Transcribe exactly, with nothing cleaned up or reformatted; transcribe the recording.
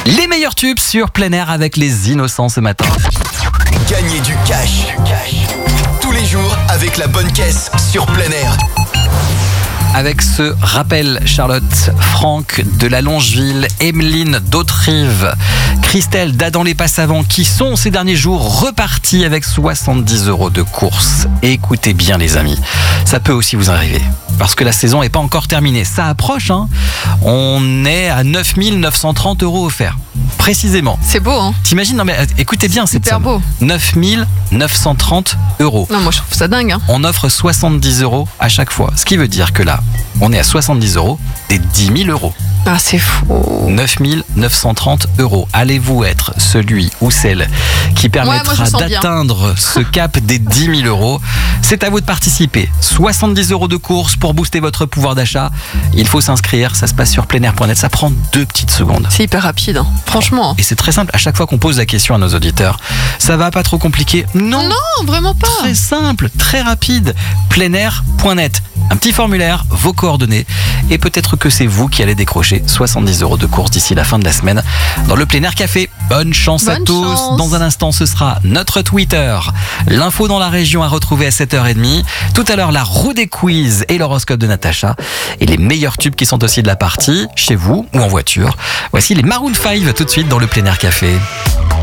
Les meilleurs tubes sur plein air avec les innocents ce matin. Gagnez du cash. Tous les jours avec la bonne caisse sur plein air. Avec ce rappel, Charlotte, Franck de la Longeville, Emeline d'Autrive, Christelle d'Adam-les-Passavants qui sont ces derniers jours repartis avec soixante-dix euros de course. Et écoutez bien les amis, ça peut aussi vous arriver. Parce que la saison n'est pas encore terminée. Ça approche, hein. On est à neuf mille neuf cent trente euros offerts. Précisément. C'est beau, hein. T'imagines? Non mais euh, écoutez bien cette Super somme. beau. neuf mille neuf cent trente euros. Non, moi je trouve ça dingue, hein. On offre soixante-dix euros à chaque fois. Ce qui veut dire que là, on est à soixante-dix euros des dix mille euros. Ah, c'est fou. neuf mille neuf cent trente euros. Allez-vous être celui ou celle qui permettra Ouais, moi, je sens bien. d'atteindre ce cap des dix mille euros? C'est à vous de participer. soixante-dix euros de course pour booster votre pouvoir d'achat. Il faut s'inscrire. Ça se passe sur plein air point net. Ça prend deux petites secondes. C'est hyper rapide, hein. Franchement. Et c'est très simple. À chaque fois qu'on pose la question à nos auditeurs, ça va pas trop compliqué? Non. Non, vraiment pas. Très simple, très rapide. plein air point net. Un petit formulaire, vos coordonnées, et peut-être que c'est vous qui allez décrocher soixante-dix euros de course d'ici la fin de la semaine dans le Plein Air Café. Bonne chance à Bonne tous. chance. Dans un instant, ce sera notre Twitter. L'info dans la région à retrouver à sept heures trente. Tout à l'heure, la roue des quiz et l'horoscope de Natacha. Et les meilleurs tubes qui sont aussi de la partie, chez vous ou en voiture. Voici les Maroon cinq tout de suite dans le Plein Air Café.